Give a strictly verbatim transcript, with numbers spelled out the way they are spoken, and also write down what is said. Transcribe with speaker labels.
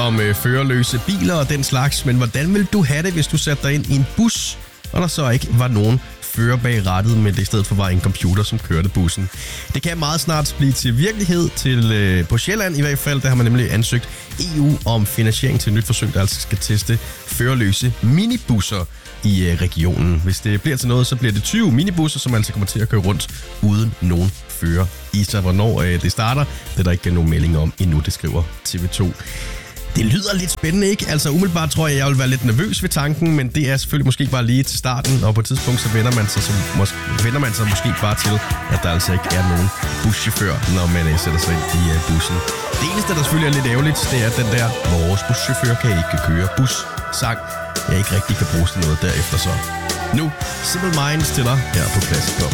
Speaker 1: om øh, førerløse biler og den slags, men hvordan vil du have det, hvis du satte dig ind i en bus, og der så ikke var nogen fører bag rattet, men det i stedet for var en computer, som kørte bussen? Det kan meget snart blive til virkelighed, til øh, på Sjælland i hvert fald. Der har man nemlig ansøgt E U om finansiering til et nyt forsøg, der altså skal teste førerløse minibusser i øh, regionen. Hvis det bliver til noget, så bliver det tyve minibusser, som altså kommer til at køre rundt uden nogen fører i sig. Hvornår øh, det starter, det er der ikke nogen melding om endnu, det skriver T V to. Det lyder lidt spændende, ikke? Altså umiddelbart tror jeg, jeg vil være lidt nervøs ved tanken, men det er selvfølgelig måske bare lige til starten, og på et tidspunkt så vender man sig, så mås- vender man sig måske bare til, at der altså ikke er nogen buschauffør, når man øh, sætter sig ind i øh, bussen. Det eneste, der selvfølgelig er lidt ærgerligt, det er den der, vores buschauffør kan ikke køre bus-sang, jeg ikke rigtig kan bruge til noget derefter så. Nu, Simple Minds til dig her på Classic Top.